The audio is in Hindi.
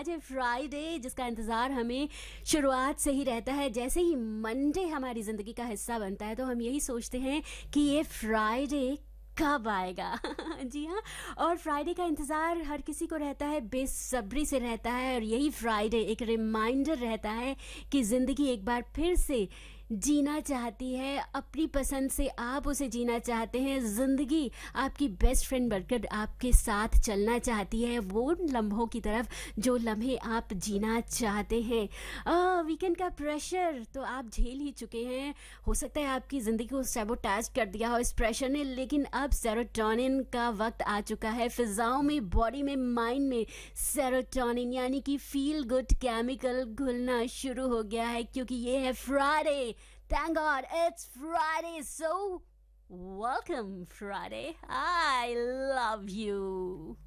आज है फ्राइडे जिसका इंतज़ार हमें शुरुआत से ही रहता है। जैसे ही मंडे हमारी ज़िंदगी का हिस्सा बनता है तो हम यही सोचते हैं कि ये फ्राइडे कब आएगा। जी हाँ, और फ्राइडे का इंतज़ार हर किसी को रहता है, बेसब्री से रहता है। और यही फ्राइडे एक रिमाइंडर रहता है कि ज़िंदगी एक बार फिर से जीना चाहती है, अपनी पसंद से आप उसे जीना चाहते हैं। ज़िंदगी आपकी बेस्ट फ्रेंड बनकर आपके साथ चलना चाहती है, वो लम्हों की तरफ जो लम्हे आप जीना चाहते हैं। वीकेंड का प्रेशर तो आप झेल ही चुके हैं। हो सकता है आपकी ज़िंदगी को सैबोटाज कर दिया हो इस प्रेशर ने, लेकिन अब सेरोटोनिन का वक्त आ चुका है। फिजाओं में, बॉडी में, माइंड में सेरोटोनिन यानी कि फील गुड केमिकल घुलना शुरू हो गया है, क्योंकि ये है Friday. Thank God it's Friday, so welcome Friday. I love you.